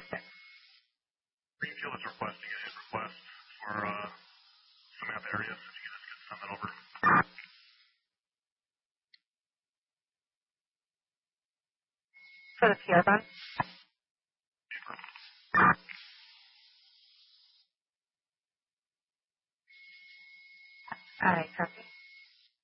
Greenfield is requesting a hit request for some map areas. If you guys can send that over. For the PR bond? All right, copy.